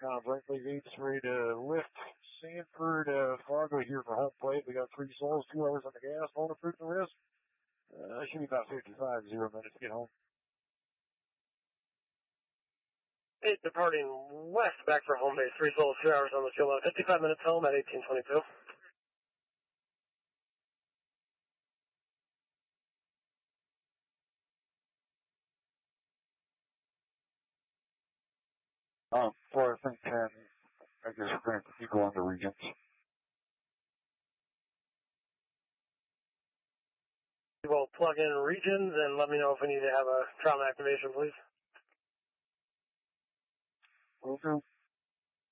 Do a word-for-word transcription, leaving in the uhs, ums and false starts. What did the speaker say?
com. Brinkley Beach ready to lift Sanford, uh, Fargo here for home plate. We got three souls, two hours on the gas, phone approved the rest. Uh, should be about fifty-five, zero minutes to get home. Eight departing west, back for home base, three souls, two hours on the fuel load, fifty-five minutes home at eighteen twenty-two. Um, for I think ten, I guess we're going to keep going to Regents. You will plug in regions and let me know if we need to have a trauma activation, please. Will do.